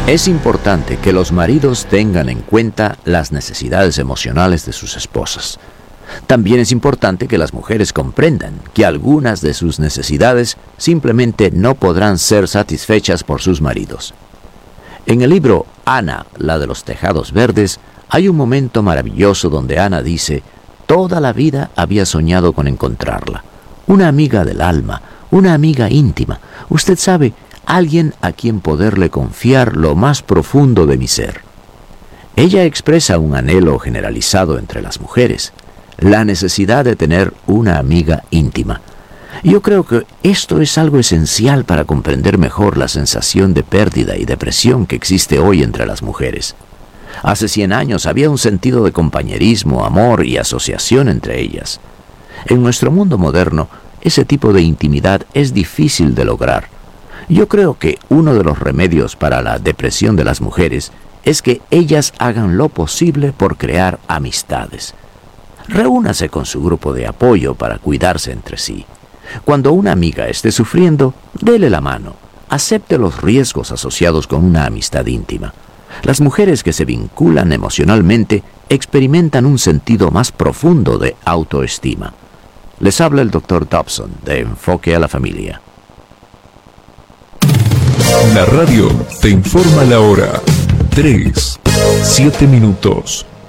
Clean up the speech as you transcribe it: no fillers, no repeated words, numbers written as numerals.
Es importante que los maridos tengan en cuenta las necesidades emocionales de sus esposas. También es importante que las mujeres comprendan que algunas de sus necesidades simplemente no podrán ser satisfechas por sus maridos. En el libro Ana, la de los tejados verdes, hay un momento maravilloso donde Ana dice: toda la vida había soñado con encontrarla. Una amiga del alma, una amiga íntima. Usted sabe, alguien a quien poderle confiar lo más profundo de mi ser. Ella expresa un anhelo generalizado entre las mujeres, la necesidad de tener una amiga íntima. Yo creo que esto es algo esencial para comprender mejor la sensación de pérdida y depresión que existe hoy entre las mujeres. Hace 100 años había un sentido de compañerismo, amor y asociación entre ellas. En nuestro mundo moderno, ese tipo de intimidad es difícil de lograr. Yo creo que uno de los remedios para la depresión de las mujeres es que ellas hagan lo posible por crear amistades. Reúnase con su grupo de apoyo para cuidarse entre sí. Cuando una amiga esté sufriendo, dele la mano. Acepte los riesgos asociados con una amistad íntima. Las mujeres que se vinculan emocionalmente experimentan un sentido más profundo de autoestima. Les habla el Dr. Dobson de Enfoque a la Familia. La radio te informa la hora. 3, 7 minutos.